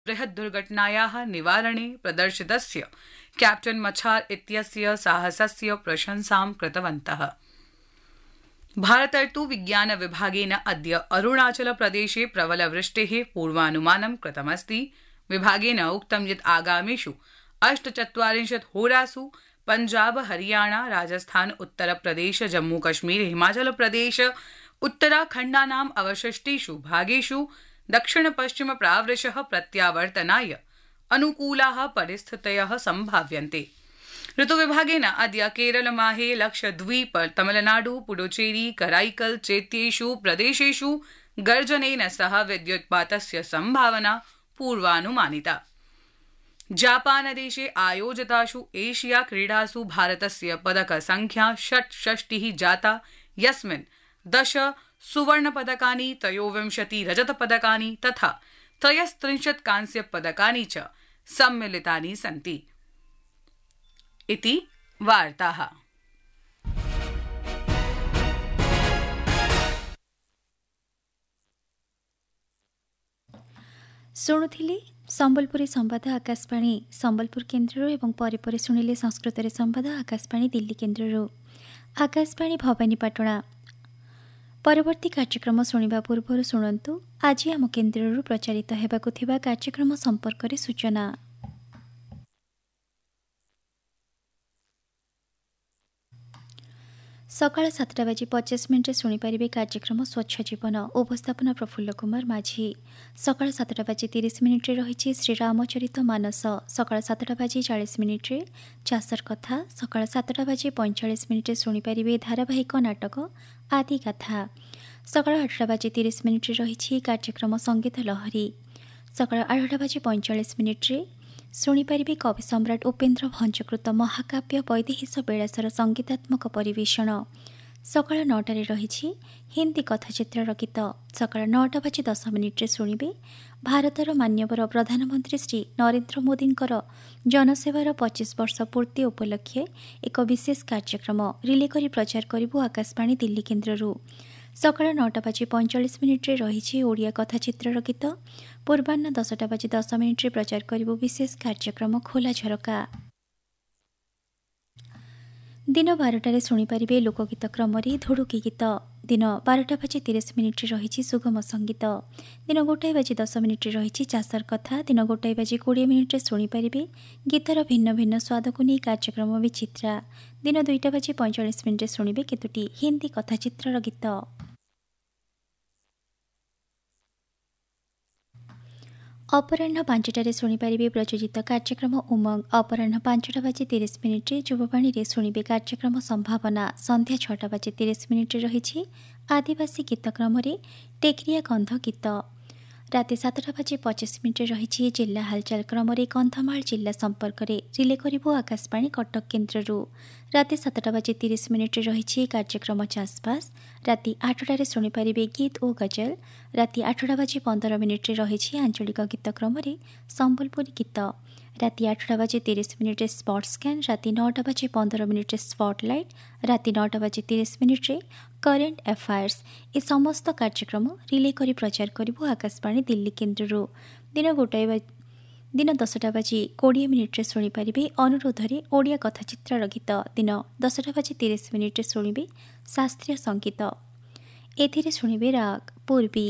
बृहद्दुर्घटनायाः निवारणे प्रदर्शितस्य captain मछार इत्यस्य साहसस्य प्रशंसां कृतवन्तः। भारतर्तु विज्ञान विभागेन अद्य अरुणाचल प्रदेशे प्रबलवृष्टेः पूर्वानुमानं कृतमस्ति। विभागेन उक्तं यत् आगामिषु 48 होरासु पंजाब, हरियाणा, राजस्थान, उत्तरप्रदेश, जम्मूकश्मीर, हिमाचल प्रदेश, उत्तराखण्डानाम् अवशिष्टेषु भागेषु दक्षिण-पश्चिम प्रावृषः प्रत्यावर्तनाय अनुकूलाः परिस्थितयः सम्भाव्यन्ते। ऋतुविभागेन अद्य केरलमाहे, लक्षद्वीप, तमिलनाडु, पुडुचेरी, कराईकल चेत्येषु प्रदेशेषु गर्जनेन सह विद्युत्पातस्य सम्भावना पूर्वानुमानिता। जापानदेशे आयोजितासु एशिया क्रीडासु भारतस्य पदकसंख्या 66 जाता, यस्मिन् 10 सुवर्णपदकानि, 23 रजतपदकानि तथा 33 कांस्यपदकानि च सम्मिलितानि सन्ति। इति वार्ताः। शुणुथिले संबलपुरी संवाद आकाशवाणी संबलपुर केन्द्र एवं परिपरि शुणिले संस्कृत संवाद आकाशवाणी दिल्ली केन्द्र। आकाशवाणी भवानीपाटणा। परवर्ती कार्यक्रम शुणिबा पूर्व शुणन्तु आज आम केन्द्र प्रचारित हेबाकु थिबा कार्यक्रम संपर्क में सूचना। सकाळ 7:50 शुणिपारे कार्यक्रम स्वच्छ जीवन। उपस्थापना प्रफुल्ल कुमार माझी। सकाळ 7:30 रही श्रीरामचरित मानस। सकाळ 7:40 चाषर कथा। सकाळ 7:45 शुणिपारे धारावाहिक नाटक आदि गाथा। सकाळ 8:30 रही कार्यक्रम संगीत लहरी। सकाळ 8:45 शुणिपारे कवि सम्राट उपेन्द्र भंजकृत महाकाव्य वैदेहीश बेलासर संगीतात्मक परिवेषण। सकाळ 9 रही हिंदी कथाचित्र गीत। सकाळ 9:10 शुणिबे भारतर मान्यवर प्रधानमंत्री श्री नरेंद्र मोदींकर जनसेवार 25 वर्ष पूर्ति उपलक्षे एक विशेष कार्यक्रम रिले करी प्रचार करिबु आकाशवाणी दिल्ली केन्द्र। सकाळ 9:45 रही ओडिया कथाचित्र गीत। पूर्वाह्न 10:10 प्रचार करिबु विशेष कार्यक्रम खोला झरका। दिन 12 शुणिपारे लोकगीत क्रम धुड़ुकी गीत। दिन 12:30 रही सुगम संगीत। दिन 1:10 रही चाषर कथा। दिन 1:20 शुणिपारे गीतर भिन्न भिन्न स्वादक नहीं कार्यक्रम विचित्रा। दिन 2:45 शुणिबे केतोटी हिंदी कथाचित्र गीत। अपराह्न 5टारे शुणिपारे प्रयोजित कार्यक्रम उमंग। अपराह्न 5:30 युववाणी शुणिबे कार्यक्रम संभावना। संध्या 6:30 रही आदिवासी गीतक्रम टेकरिया गंध गीत। राति 7:25 रही जिला हालचाल क्रम कंधमाल जिला संपर्क में रिले करिबु आकाशवाणी कटक केन्द्र। राति 7:30 रही कार्यक्रम चाषबास। राति 8टारे शुणिपारे गीत और गजल। राति 8:15 रही आंचलिक गीतक्रम संबलपुरी गीत। राति 8:30 स्पॉट स्कैन। राति 9:15 स्पॉटलाइट। राति 9:30 करेंट अफेयर्स। ये समस्त कार्यक्रम रिले करी प्रचार करिबु आकाशवाणी दिल्ली केन्द्र। दिन 10:20 शुणिपारे अनुरोधरे ओडिया कथाचित्र गीत। दिन 10:30 शुणिबे शास्त्रीय संगीत। एथिरे शुणिबे राग पूर्वी।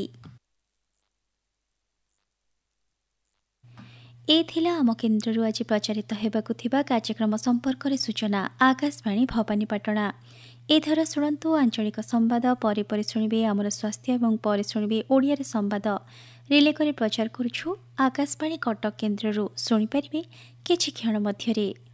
एथिला आम केन्द्र आज प्रचारित हेबाकु थिबा कार्यक्रम संपर्क में सूचना। आकाशवाणी भवानीपाटणा। एथर शुणन्तु आंचलिक संवाद। परिपरि शुणिबे आमर स्वास्थ्य एवं पर शुणिबे ओडिया संवाद रिले करी प्रचार करुछु आकाशवाणी कटक केन्द्र। शुणिपारे किछि क्षण मध्यरे।